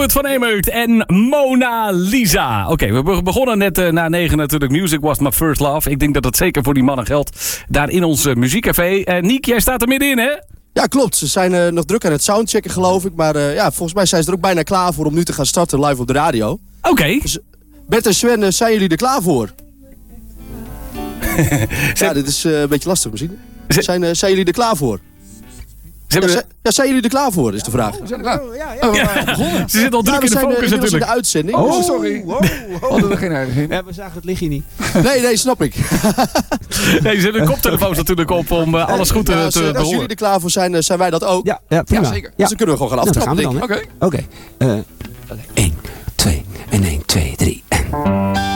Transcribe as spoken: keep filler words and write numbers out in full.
Rut van Emert en Mona Lisa. Oké, okay, we begonnen net uh, na negen natuurlijk. Music was my first love. Ik denk dat dat zeker voor die mannen geldt. Daar in ons uh, muziekcafé. Uh, Niek, jij staat er middenin, hè? Ja, klopt. Ze zijn uh, nog druk aan het soundchecken, geloof ik. Maar uh, ja, volgens mij zijn ze er ook bijna klaar voor om nu te gaan starten live op de radio. Oké. Okay. Dus, Bert en Sven, uh, zijn jullie er klaar voor? Ja, dit is uh, een beetje lastig misschien. Zijn, uh, zijn jullie er klaar voor? Ja, we... zijn, ja, zijn jullie er klaar voor, is de vraag. Oh, we zijn er klaar. Oh, ja, ja. Oh, ja. Ze zitten al druk ja, in de focus uh, natuurlijk. in de uitzending. Oh, sorry. Wow, wow. Hadden we geen uitzending? Ja, we zagen het lichtje niet. Nee, nee, snap ik. Nee, ze zetten de koptelefoons natuurlijk op om uh, alles goed te, ja, als, te behoren. Als jullie er klaar voor zijn, uh, zijn wij dat ook. Ja, ja prima. Ja, zeker. Dus ja. dan kunnen we gewoon gaan aftrappen, nou, denk ik. Oké. Oké. één, twee en één, twee, drie en...